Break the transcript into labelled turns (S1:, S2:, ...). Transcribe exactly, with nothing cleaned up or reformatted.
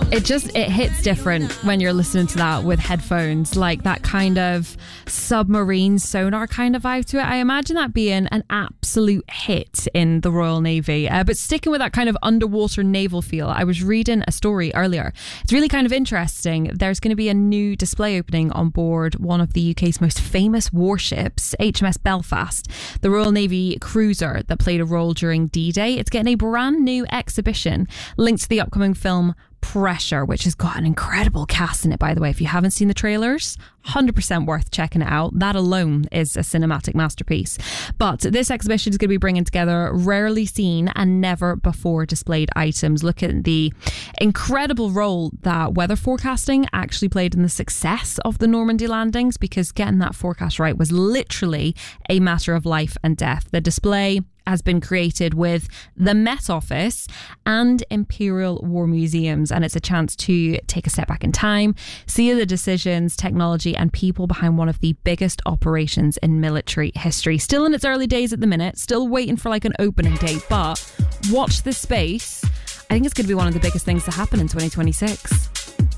S1: It just, it hits different when you're listening to that with headphones, like that kind of submarine sonar kind of vibe to it. I imagine that being an absolute hit in the Royal Navy. Uh, but sticking with that kind of underwater naval feel, I was reading a story earlier. It's really kind of interesting. There's going to be a new display opening on board one of the U K's most famous warships, H M S Belfast, the Royal Navy cruiser that played a role during D-Day. It's getting a brand new exhibition linked to the upcoming film Pressure, which has got an incredible cast in it, by the way. If you haven't seen the trailers, one hundred percent worth checking it out. That alone is a cinematic masterpiece. But this exhibition is going to be bringing together rarely seen and never before displayed items. Look at the incredible role that weather forecasting actually played in the success of the Normandy landings, because getting that forecast right was literally a matter of life and death. The display has been created with the Met Office and Imperial War Museums, and it's a chance to take a step back in time, see the decisions, technology and people behind one of the biggest operations in military history. Still in its early days at the minute, still waiting for like an opening date, but watch this space. I think it's going to be one of the biggest things to happen in twenty twenty-six.